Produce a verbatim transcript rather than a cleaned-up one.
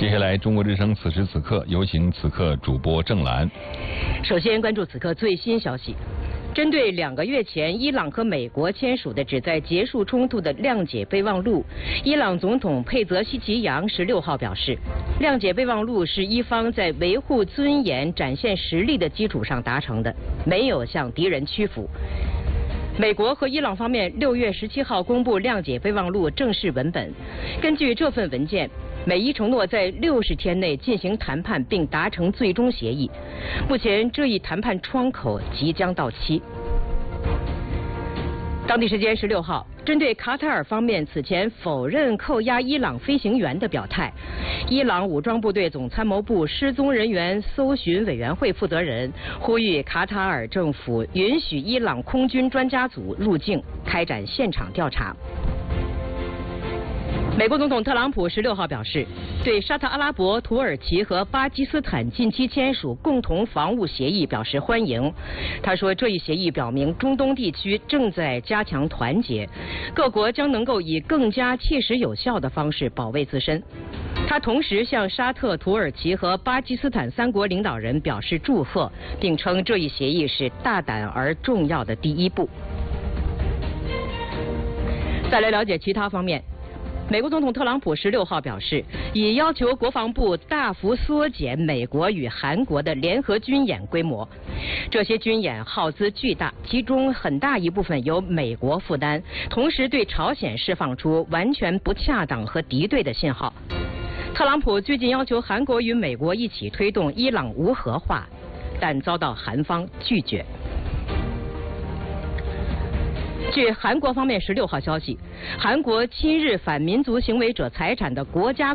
接下来，中国之声此时此刻有请此刻主播郑兰。 首先关注此刻最新消息。针对两个月前伊朗和美国签署的旨在结束冲突的谅解备忘录，伊朗总统佩泽希奇扬十六号表示，谅解备忘录是伊方在维护尊严、展现实力的基础上达成的，没有向敌人屈服。美国和伊朗方面六月十七号公布谅解备忘录正式文本。根据这份文件，美伊承诺在六十天内进行谈判并达成最终协议。目前这一谈判窗口即将到期。当地时间十六号，针对卡塔尔方面此前否认扣押伊朗飞行员的表态，伊朗武装部队总参谋部失踪人员搜寻委员会负责人呼吁卡塔尔政府允许伊朗空军专家组入境，开展现场调查。美国总统特朗普十六号表示，对沙特阿拉伯、土耳其和巴基斯坦近期签署共同防务协议表示欢迎。他说，这一协议表明中东地区正在加强团结，各国将能够以更加切实有效的方式保卫自身。他同时向沙特、土耳其和巴基斯坦三国领导人表示祝贺，并称这一协议是大胆而重要的第一步。再来了解其他方面。美国总统特朗普十六号表示，已要求国防部大幅缩减美国与韩国的联合军演规模。这些军演耗资巨大，其中很大一部分由美国负担，同时对朝鲜释放出完全不恰当和敌对的信号。特朗普最近要求韩国与美国一起推动伊朗无核化，但遭到韩方拒绝。据韩国方面十六号消息，韩国侵日反民族行为者财产的国家